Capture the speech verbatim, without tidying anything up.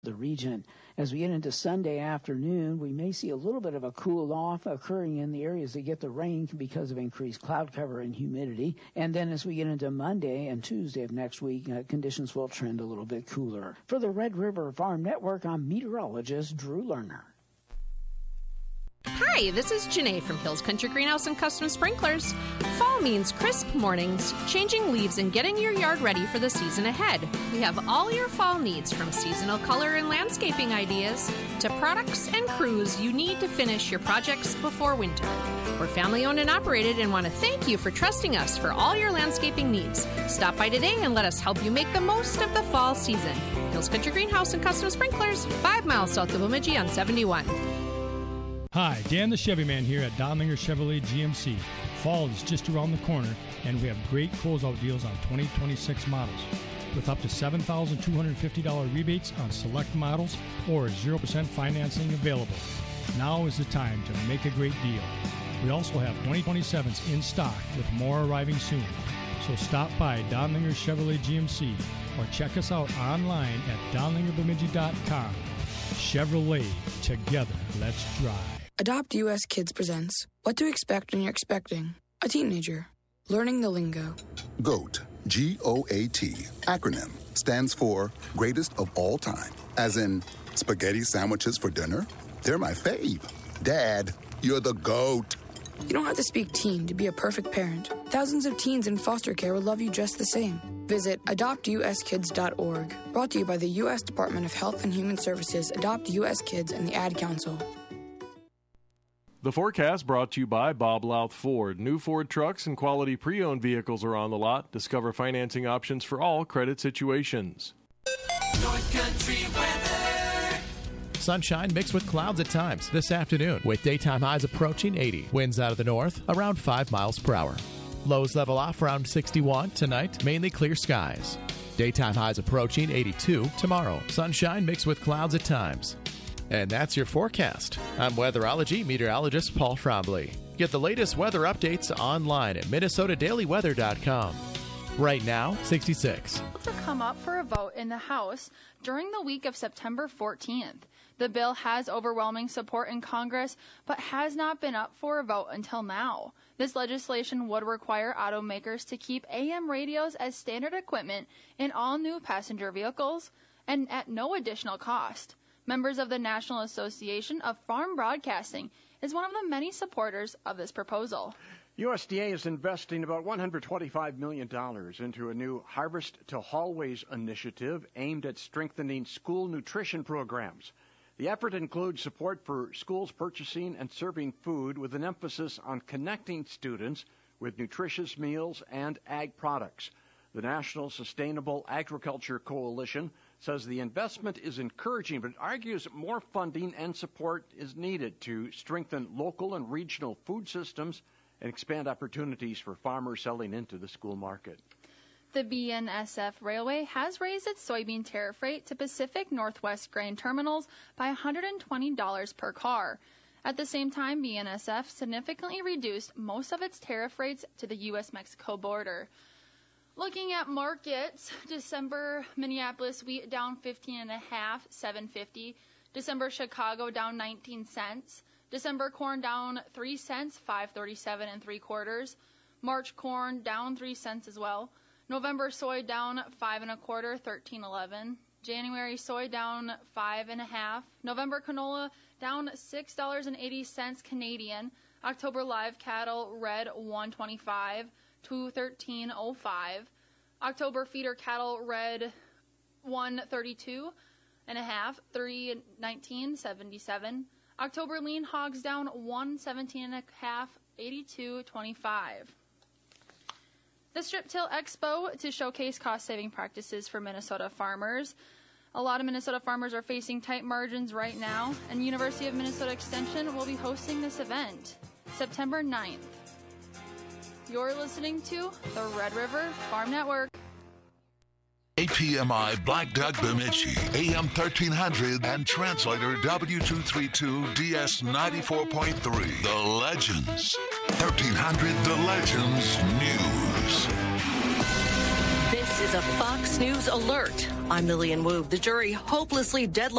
the region. As we get into Sunday afternoon, we may see a little bit of a cool off occurring in the areas that get the rain because of increased cloud cover and humidity. And then as we get into Monday and Tuesday of next week, uh, conditions will trend a little bit cooler. For the Red River Farm Network, I'm meteorologist Drew Lerner. Hi, this is Janae from Hills Country Greenhouse and Custom Sprinklers. Fall means crisp mornings, changing leaves, and getting your yard ready for the season ahead. We have all your fall needs, from seasonal color and landscaping ideas to products and crews you need to finish your projects before winter. We're family-owned and operated and want to thank you for trusting us for all your landscaping needs. Stop by today and let us help you make the most of the fall season. Hills Country Greenhouse and Custom Sprinklers, five miles south of Bemidji on seventy-one. Hi, Dan the Chevy Man here at Donlinger Chevrolet G M C. Fall is just around the corner, and we have great closeout deals on twenty twenty-six models, with up to seven thousand two hundred fifty dollars rebates on select models or zero percent financing available. Now is the time to make a great deal. We also have twenty twenty-sevens in stock, with more arriving soon. So stop by Donlinger Chevrolet G M C or check us out online at donlinger bemidji dot com. Chevrolet, together, let's drive. Adopt U S Kids presents What to Expect When You're Expecting a Teenager. Learning the lingo. GOAT, G O A T, acronym, stands for Greatest of All Time. As in, spaghetti sandwiches for dinner? They're my fave. Dad, you're the GOAT. You don't have to speak teen to be a perfect parent. Thousands of teens in foster care will love you just the same. Visit adopt u s kids dot org. Brought to you by the U S Department of Health and Human Services, Adopt U S Kids, and the Ad Council. The forecast brought to you by Bob Louth Ford. New Ford trucks and quality pre-owned vehicles are on the lot. Discover financing options for all credit situations. North Country weather. Sunshine mixed with clouds at times this afternoon, with daytime highs approaching eighty. Winds out of the north around five miles per hour. Lows level off around sixty-one. Tonight, mainly clear skies. Daytime highs approaching eighty-two tomorrow. Sunshine mixed with clouds at times. And that's your forecast. I'm weatherology meteorologist Paul Trombley. Get the latest weather updates online at minnesota daily weather dot com. Right now, sixty-six. To come up for a vote in the House during the week of September fourteenth. The bill has overwhelming support in Congress, but has not been up for a vote until now. This legislation would require automakers to keep A M radios as standard equipment in all new passenger vehicles, and at no additional cost. Members of the National Association of Farm Broadcasting is one of the many supporters of this proposal. U S D A is investing about one hundred twenty-five million dollars into a new Harvest to Hallways initiative aimed at strengthening school nutrition programs. The effort includes support for schools purchasing and serving food with an emphasis on connecting students with nutritious meals and ag products. The National Sustainable Agriculture Coalition says the investment is encouraging, but argues more funding and support is needed to strengthen local and regional food systems and expand opportunities for farmers selling into the school market. The B N S F Railway has raised its soybean tariff rate to Pacific Northwest grain terminals by one hundred twenty dollars per car. At the same time, B N S F significantly reduced most of its tariff rates to the U S Mexico border. Looking at markets, December Minneapolis wheat down fifteen and a half, seven fifty. December Chicago down nineteen cents. December corn down three cents, five thirty-seven and three quarters. March corn down three cents as well. November soy down five and a quarter, thirteen eleven. January soy down five and a half. November canola down six dollars and eighty cents Canadian. October live cattle red one twenty-five, two thirteen oh five. October feeder cattle red one thirty-two and a half, three nineteen seventy-seven. October lean hogs down one seventeen and a half, eighty-two twenty-five. The Strip Till Expo to showcase cost-saving practices for Minnesota farmers. A lot of Minnesota farmers are facing tight margins right now, and University of Minnesota Extension will be hosting this event September ninth. You're listening to the Red River Farm Network. A P M I Black Duck Bemidji, A M thirteen hundred, and translator W two thirty-two D S ninety-four point three. The Legends. thirteen hundred The Legends News. This This is a Fox News alert. I'm Lillian Wu. The jury hopelessly deadlocked